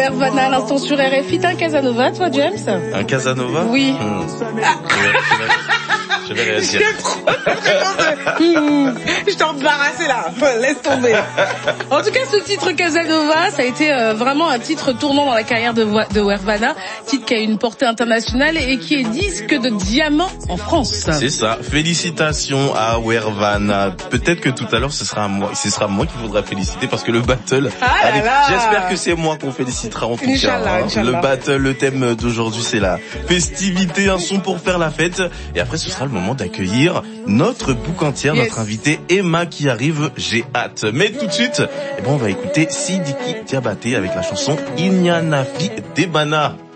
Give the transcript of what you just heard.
Wervana à l'instant sur RFI. T'es un Casanova, toi, James? Un Casanova? Oui. Je vais réagir. Je t'ai embarrassé là, laisse tomber. En tout cas, ce titre Casanova, ça a été vraiment un titre tournant dans la carrière de Wervana, titre qui a une portée internationale et qui est disque de diamant en France. C'est ça. Félicitations à Wervana. Peut-être que tout à l'heure ce sera moi qu'il faudra féliciter parce que le battle. J'espère que c'est moi qu'on félicitera en tout cas. Le battle, le thème d'aujourd'hui, c'est la festivité, un son pour faire la fête. Et après, ce sera le moment d'accueillir notre boucantière, notre invitée Emma qui arrive. J'ai hâte. Mais tout de suite, on va écouter Sidiki Diabaté avec la chanson Il n'y a Nafi Debana.